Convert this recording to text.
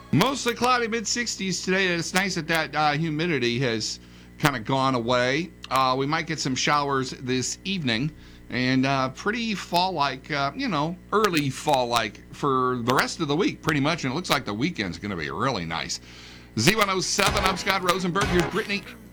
Mostly cloudy, mid-60s today. It's nice that humidity has kind of gone away. We might get some showers this evening, and pretty fall-like, early fall-like for the rest of the week, pretty much. And it looks like the weekend's going to be really nice. Z107, I'm Scott Rosenberg. Here's Brittany.